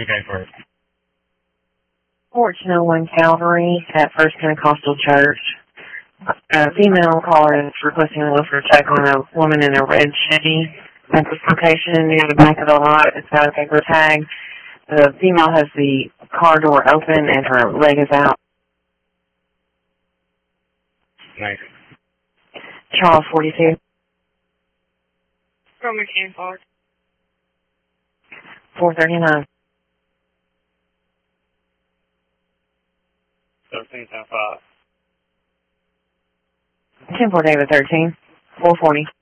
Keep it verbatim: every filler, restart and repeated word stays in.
Okay, first. Fort Snow One Calvary at First Pentecostal Church. A female caller is requesting a welfare check on a woman in a red Chevy at this location near the back of the lot. It's got a paper tag. The female has the car door open and her leg is out. Nice. Charles forty-two. From McCain Park. four thirty-nine. thirteen ten five. ten four David thirteen. four forty.